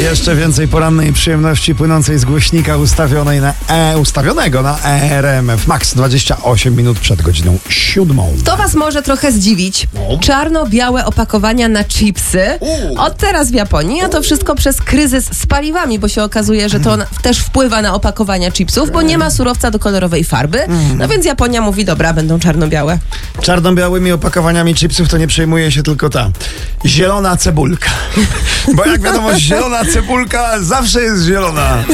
Jeszcze więcej porannej przyjemności płynącej z głośnika ustawionego na RMF Max 28 minut przed godziną 7. To was może trochę zdziwić. Czarno-białe opakowania na chipsy. Od teraz w Japonii, a to wszystko przez kryzys z paliwami, bo się okazuje, że to też wpływa na opakowania chipsów, bo nie ma surowca do kolorowej farby. No więc Japonia mówi, dobra, będą czarno-białe. Czarno-białymi opakowaniami chipsów to nie przejmuje się tylko ta zielona cebulka. Bo jak wiadomo, zielona cebulka zawsze jest zielona.